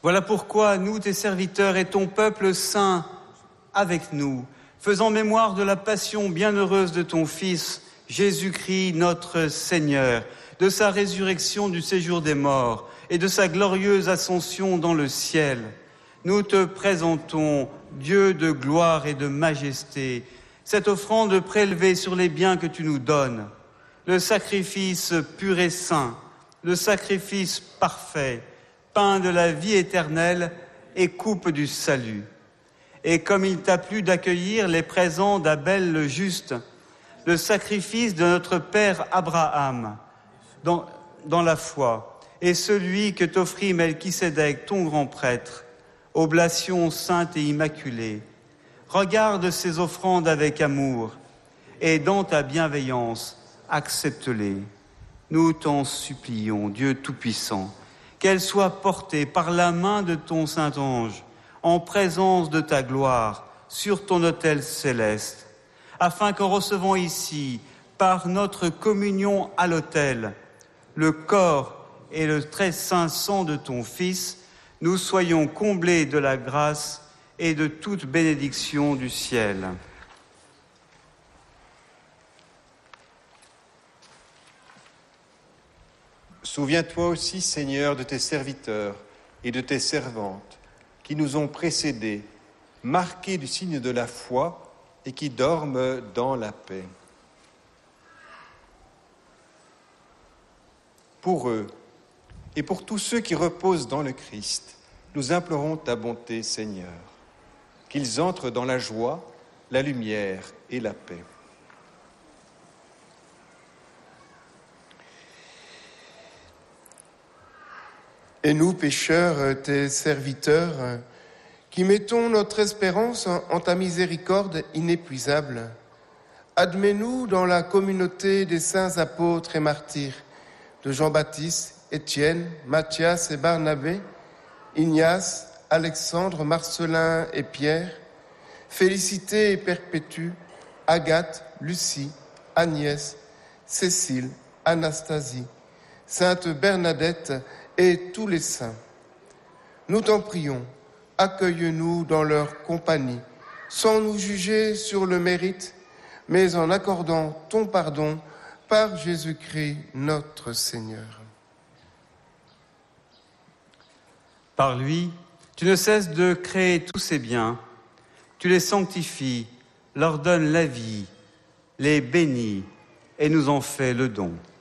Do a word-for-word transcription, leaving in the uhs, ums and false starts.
Voilà pourquoi nous, tes serviteurs et ton peuple saint, avec nous, faisant mémoire de la passion bienheureuse de ton Fils, Jésus-Christ notre Seigneur, de sa résurrection du séjour des morts et de sa glorieuse ascension dans le ciel, nous te présentons, Dieu de gloire et de majesté, cette offrande prélevée sur les biens que tu nous donnes, le sacrifice pur et saint, le sacrifice parfait, pain de la vie éternelle et coupe du salut. Et comme il t'a plu d'accueillir les présents d'Abel le juste, le sacrifice de notre père Abraham dans, dans la foi, et celui que t'offrit Melchisédek, ton grand prêtre, oblation sainte et immaculée, regarde ces offrandes avec amour, et dans ta bienveillance, accepte-les. Nous t'en supplions, Dieu Tout-Puissant, qu'elles soient portées par la main de ton Saint-Ange, en présence de ta gloire, sur ton autel céleste, afin qu'en recevant ici, par notre communion à l'autel, le corps et le très saint sang de ton Fils, nous soyons comblés de la grâce et de toute bénédiction du ciel. Souviens-toi aussi, Seigneur, de tes serviteurs et de tes servantes qui nous ont précédés, marqués du signe de la foi et qui dorment dans la paix. Pour eux et pour tous ceux qui reposent dans le Christ, nous implorons ta bonté, Seigneur, qu'ils entrent dans la joie, la lumière et la paix. Et nous, pécheurs, tes serviteurs, qui mettons notre espérance en ta miséricorde inépuisable, admets-nous dans la communauté des saints apôtres et martyrs, de Jean-Baptiste, Étienne, Matthias et Barnabé, Ignace, Alexandre, Marcelin et Pierre, Félicité et Perpétue, Agathe, Lucie, Agnès, Cécile, Anastasie, Sainte Bernadette et tous les saints. Nous t'en prions, accueille-nous dans leur compagnie, sans nous juger sur le mérite, mais en accordant ton pardon par Jésus-Christ notre Seigneur. Par lui, tu ne cesses de créer tous ces biens, tu les sanctifies, leur donnes la vie, les bénis et nous en fais le don.